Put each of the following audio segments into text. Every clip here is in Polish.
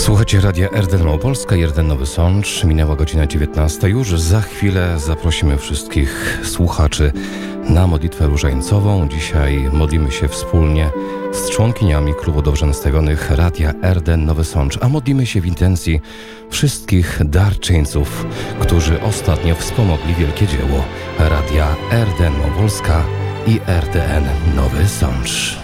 Słuchacie Radia RDN Małopolska i RDN Nowy Sącz. Minęła godzina 19. Już za chwilę zaprosimy wszystkich słuchaczy na modlitwę różańcową. Dzisiaj modlimy się wspólnie z członkiniami Klubu Dobrze Nastawionych Radia RDN Nowy Sącz, a modlimy się w intencji wszystkich darczyńców, którzy ostatnio wspomogli wielkie dzieło Radia RDN Małopolska i RDN Nowy Sącz.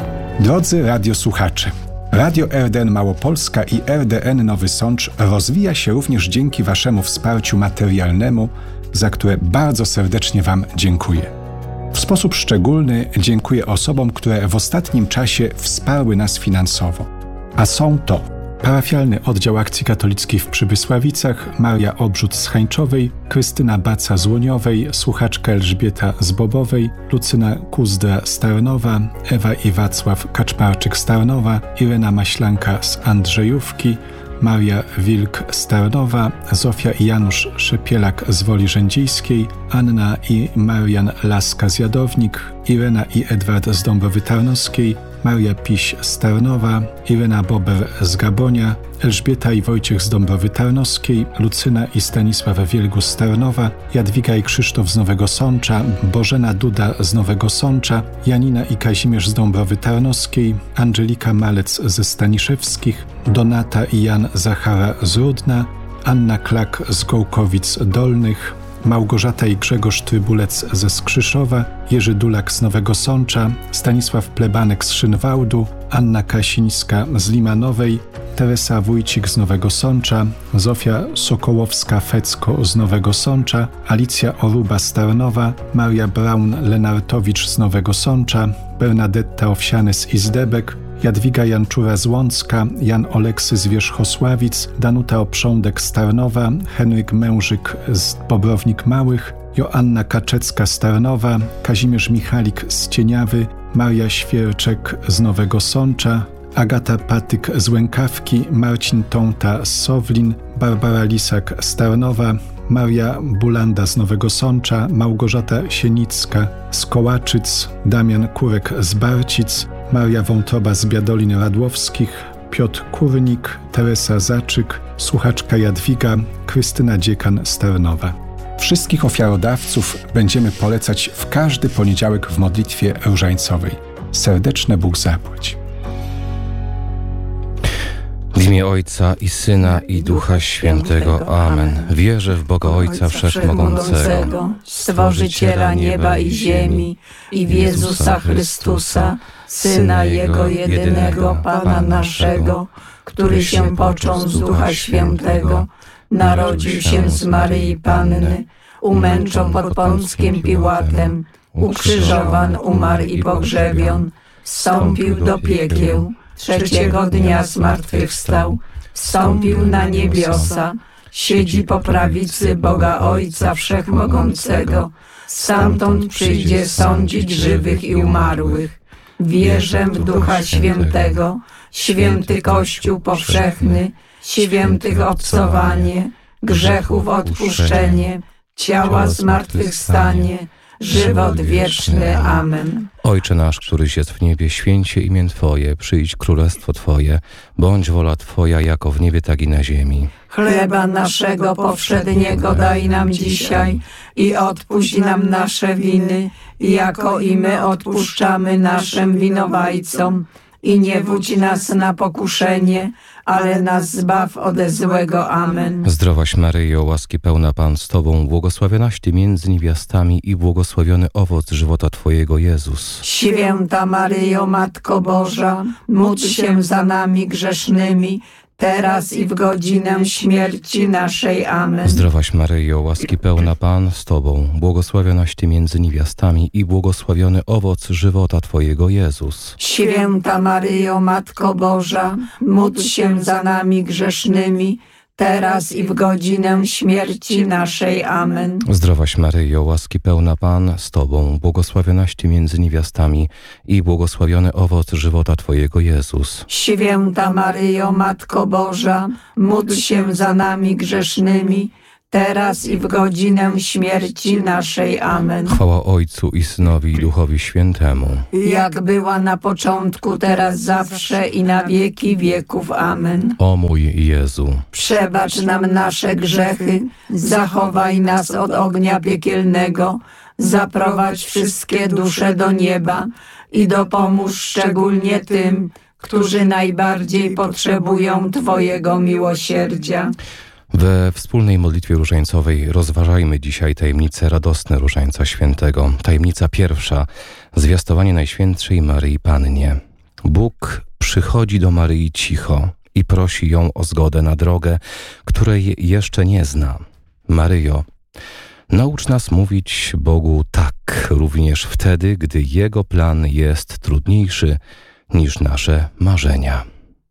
Drodzy radiosłuchacze, Radio RDN Małopolska i RDN Nowy Sącz rozwija się również dzięki Waszemu wsparciu materialnemu, za które bardzo serdecznie Wam dziękuję. W sposób szczególny dziękuję osobom, które w ostatnim czasie wsparły nas finansowo. A są to Parafialny Oddział Akcji Katolickiej w Przybysławicach, Maria Obrzut z Hańczowej, Krystyna Baca z Łoniowej, słuchaczka Elżbieta z Bobowej, Lucyna Kuzdra z Tarnowa, Ewa i Wacław Kaczmarczyk z Tarnowa, Irena Maślanka z Andrzejówki, Maria Wilk z Tarnowa, Zofia i Janusz Szepielak z Woli Rzędziejskiej, Anna i Marian Laska z Jadownik, Irena i Edward z Dąbrowy Tarnowskiej, Maria Piś z Tarnowa, Irena Bober z Gabonia, Elżbieta i Wojciech z Dąbrowy Tarnowskiej, Lucyna i Stanisław Wielgus z Tarnowa, Jadwiga i Krzysztof z Nowego Sącza, Bożena Duda z Nowego Sącza, Janina i Kazimierz z Dąbrowy Tarnowskiej, Angelika Malec ze Staniszewskich, Donata i Jan Zachara z Rudna, Anna Klak z Gołkowic Dolnych, Małgorzata i Grzegorz Trybulec ze Skrzyszowa, Jerzy Dulak z Nowego Sącza, Stanisław Plebanek z Szynwałdu, Anna Krasińska z Limanowej, Teresa Wójcik z Nowego Sącza, Zofia Sokołowska-Fecko z Nowego Sącza, Alicja Oruba z Tarnowa, Maria Braun-Lenartowicz z Nowego Sącza, Bernadetta Owsiany z Izdebek, Jadwiga Janczura z Łącka, Jan Oleksy z Wierzchosławic, Danuta Oprządek z Tarnowa, Henryk Mężyk z Bobrownik Małych, Joanna Kaczecka z Tarnowa, Kazimierz Michalik z Cieniawy, Maria Świerczek z Nowego Sącza, Agata Patyk z Łękawki, Marcin Tąta z Sowlin, Barbara Lisak z Tarnowa, Maria Bulanda z Nowego Sącza, Małgorzata Sienicka z Kołaczyc, Damian Kurek z Barcic, Maria Wątroba z Biadolin Radłowskich, Piotr Kurnik, Teresa Zaczyk, słuchaczka Jadwiga, Krystyna Dziekan z Tarnowa. Wszystkich ofiarodawców będziemy polecać w każdy poniedziałek w modlitwie różańcowej. Serdeczne Bóg zapłać. W imię Ojca i Syna i Ducha Świętego. Amen. Wierzę w Boga Ojca Wszechmogącego, Stworzyciela nieba i ziemi, i w Jezusa Chrystusa, Syna Jego jedynego, Pana naszego, który się począł z Ducha Świętego, narodził się z Maryi Panny, umęczał pod Pąckiem Piłatem, ukrzyżowan, umarł i pogrzebion, wstąpił do piekieł, trzeciego dnia zmartwychwstał, wstąpił na niebiosa, siedzi po prawicy Boga Ojca Wszechmogącego, stamtąd przyjdzie sądzić żywych i umarłych. Wierzę w Ducha Świętego, święty Kościół powszechny, świętych obcowanie, grzechów odpuszczenie, ciała zmartwychwstanie, żywot wieczny. Amen. Ojcze nasz, któryś jest w niebie, święć się imię Twoje, przyjdź królestwo Twoje, bądź wola Twoja jako w niebie, tak i na ziemi. Chleba naszego powszedniego daj nam dzisiaj i odpuść nam nasze winy, jako i my odpuszczamy naszym winowajcom. I nie wódź nas na pokuszenie, ale nas zbaw ode złego. Amen. Zdrowaś Maryjo, łaski pełna Pan z Tobą, błogosławionaś Ty między niewiastami i błogosławiony owoc żywota Twojego, Jezus. Święta Maryjo, Matko Boża, módl się za nami grzesznymi, teraz i w godzinę śmierci naszej. Amen. Zdrowaś Maryjo, łaski pełna Pan z Tobą, błogosławionaś Ty między niewiastami i błogosławiony owoc żywota Twojego, Jezus. Święta Maryjo, Matko Boża, módl się za nami grzesznymi, teraz i w godzinę śmierci naszej. Amen. Zdrowaś Maryjo, łaski pełna Pan z Tobą, błogosławionaś Ty między niewiastami i błogosławiony owoc żywota Twojego, Jezus. Święta Maryjo, Matko Boża, módl się za nami grzesznymi, teraz i w godzinę śmierci naszej. Amen. Chwała Ojcu i Synowi i Duchowi Świętemu. Jak była na początku, teraz zawsze i na wieki wieków. Amen. O mój Jezu, Przebacz nam nasze grzechy, zachowaj nas od ognia piekielnego, zaprowadź wszystkie dusze do nieba i dopomóż szczególnie tym, którzy najbardziej potrzebują Twojego miłosierdzia. we wspólnej modlitwie różańcowej rozważajmy dzisiaj tajemnice radosne Różańca Świętego. Tajemnica pierwsza, zwiastowanie Najświętszej Maryi Pannie. Bóg przychodzi do Maryi cicho i prosi ją o zgodę na drogę, której jeszcze nie zna. Maryjo, naucz nas mówić Bogu tak, również wtedy, gdy Jego plan jest trudniejszy niż nasze marzenia.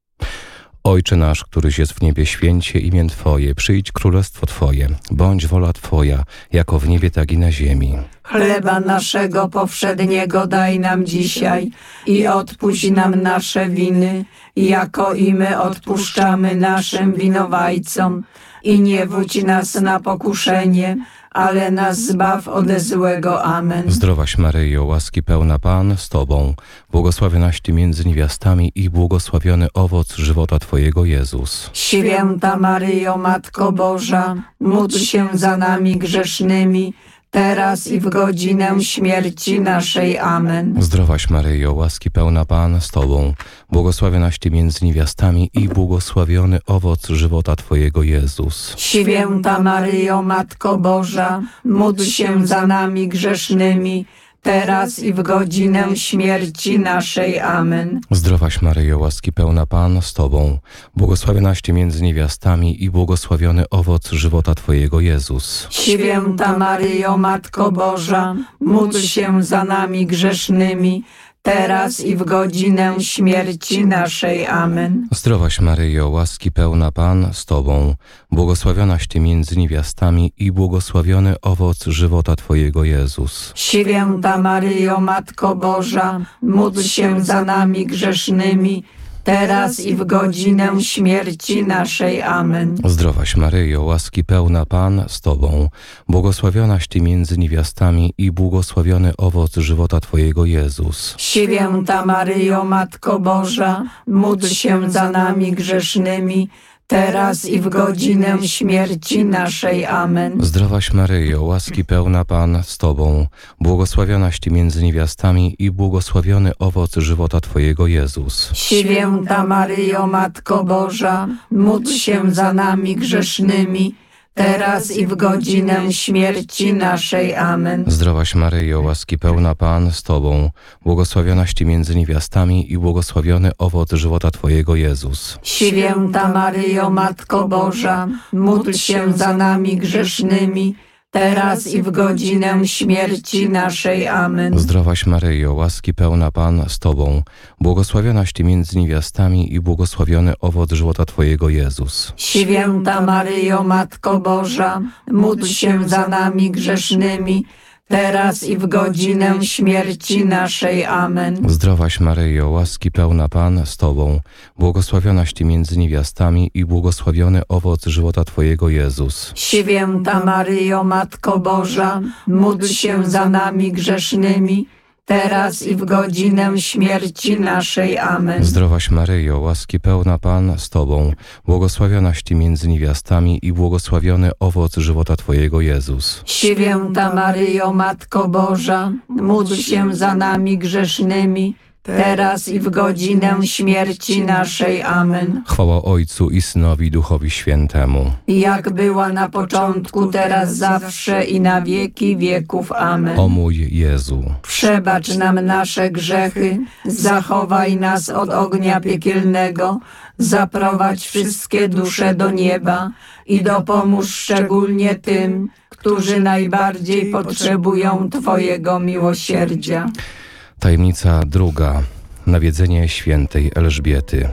Ojcze nasz, któryś jest w niebie, święcie imię Twoje, przyjdź królestwo Twoje, bądź wola Twoja, jako w niebie, tak i na ziemi. Chleba naszego powszedniego daj nam dzisiaj i odpuść nam nasze winy, jako i my odpuszczamy naszym winowajcom. I nie wódź nas na pokuszenie, ale nas zbaw ode złego. Amen. Zdrowaś Maryjo, łaski pełna Pan z Tobą, błogosławionaś Ty między niewiastami i błogosławiony owoc żywota Twojego, Jezus. Święta Maryjo, Matko Boża, módl się za nami grzesznymi, teraz i w godzinę śmierci naszej. Amen. Zdrowaś Maryjo, łaski pełna Pan z Tobą, błogosławionaś Ty między niewiastami i błogosławiony owoc żywota Twojego, Jezus. Święta Maryjo, Matko Boża, módl się za nami grzesznymi, teraz i w godzinę śmierci naszej. Amen. Zdrowaś Maryjo, łaski pełna Pan z Tobą, błogosławionaś Ty między niewiastami i błogosławiony owoc żywota Twojego, Jezus. Święta Maryjo, Matko Boża, módl się za nami grzesznymi, teraz i w godzinę śmierci naszej. Amen. Zdrowaś Maryjo, łaski pełna Pan z Tobą, błogosławionaś Ty między niewiastami i błogosławiony owoc żywota Twojego, Jezus. Święta Maryjo, Matko Boża, módl się za nami grzesznymi, teraz i w godzinę śmierci naszej. Amen. Zdrowaś Maryjo, łaski pełna Pan z Tobą, błogosławionaś Ty między niewiastami i błogosławiony owoc żywota Twojego, Jezus. Święta Maryjo, Matko Boża, módl się za nami grzesznymi, teraz i w godzinę śmierci naszej. Amen. Zdrowaś Maryjo, łaski pełna Pan z Tobą, błogosławionaś Ty między niewiastami i błogosławiony owoc żywota Twojego, Jezus. Święta Maryjo, Matko Boża, módl się za nami grzesznymi, teraz i w godzinę śmierci naszej. Amen. Zdrowaś Maryjo, łaski pełna Pan z Tobą, błogosławionaś Ty między niewiastami i błogosławiony owoc żywota Twojego, Jezus. Święta Maryjo, Matko Boża, módl się za nami grzesznymi, teraz i w godzinę śmierci naszej. Amen. Zdrowaś Maryjo, łaski pełna Pan z Tobą, błogosławionaś Ty między niewiastami i błogosławiony owoc żywota Twojego, Jezus. Święta Maryjo, Matko Boża, módl się za nami grzesznymi, teraz i w godzinę śmierci naszej. Amen. Zdrowaś Maryjo, łaski pełna Pan z Tobą, błogosławionaś Ty między niewiastami i błogosławiony owoc żywota Twojego, Jezus. Święta Maryjo, Matko Boża, módl się za nami grzesznymi, teraz i w godzinę śmierci naszej. Amen. Zdrowaś Maryjo, łaski pełna Pan z Tobą, błogosławionaś Ty między niewiastami i błogosławiony owoc żywota Twojego, Jezus. Święta Maryjo, Matko Boża, módl się za nami grzesznymi, teraz i w godzinę śmierci naszej. Amen. Chwała Ojcu i Synowi i Duchowi Świętemu. Jak była na początku, teraz zawsze i na wieki wieków. Amen. O mój Jezu, Przebacz nam nasze grzechy, zachowaj nas od ognia piekielnego, zaprowadź wszystkie dusze do nieba i dopomóż szczególnie tym, którzy najbardziej potrzebują Twojego miłosierdzia. tajemnica druga, nawiedzenie świętej Elżbiety.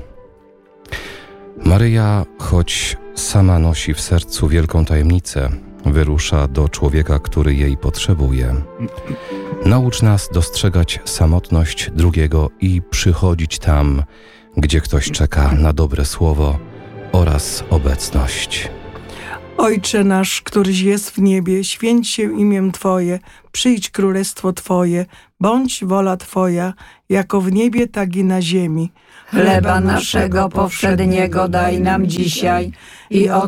Maryja, choć sama nosi w sercu wielką tajemnicę, wyrusza do człowieka, który jej potrzebuje. Naucz nas dostrzegać samotność drugiego i przychodzić tam, gdzie ktoś czeka na dobre słowo oraz obecność. Ojcze nasz, któryś jest w niebie, święć się imię Twoje, przyjdź królestwo Twoje, bądź wola Twoja, jako w niebie, tak i na ziemi. Chleba naszego powszedniego daj nam dzisiaj i